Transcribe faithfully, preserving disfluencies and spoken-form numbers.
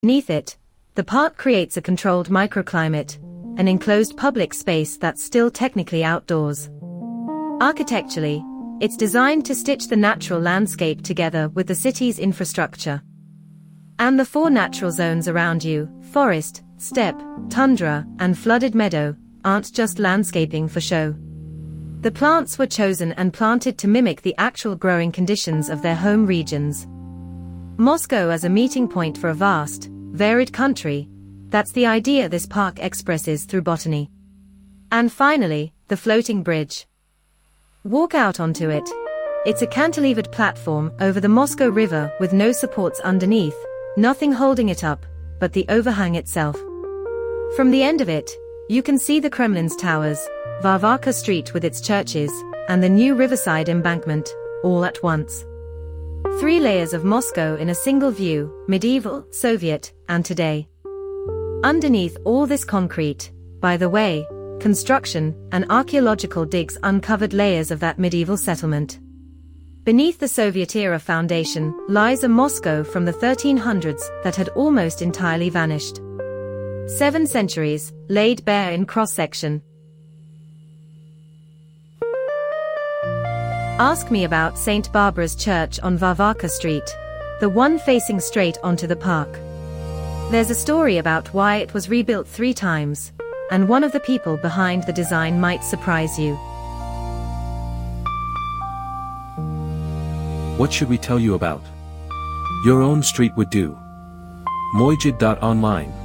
Beneath it, the park creates a controlled microclimate, an enclosed public space that's still technically outdoors. Architecturally, it's designed to stitch the natural landscape together with the city's infrastructure. And the four natural zones around you, forest, steppe, tundra, and flooded meadow, aren't just landscaping for show. The plants were chosen and planted to mimic the actual growing conditions of their home regions. Moscow as a meeting point for a vast, varied country, that's the idea this park expresses through botany. And finally, the floating bridge. Walk out onto it. It's a cantilevered platform over the Moscow River with no supports underneath, nothing holding it up, but the overhang itself. From the end of it, you can see the Kremlin's towers, Varvarka Street with its churches, and the new Riverside embankment, all at once. Three layers of Moscow in a single view, medieval, Soviet, and today. Underneath all this concrete, by the way, construction and archaeological digs uncovered layers of that medieval settlement. Beneath the Soviet-era foundation lies a Moscow from the thirteen hundreds that had almost entirely vanished. Seven centuries, laid bare in cross-section. Ask me about Saint Barbara's Church on Varvarka Street, the one facing straight onto the park. There's a story about why it was rebuilt three times, and one of the people behind the design might surprise you. What should we tell you about? Your own street would do. Mojid dot online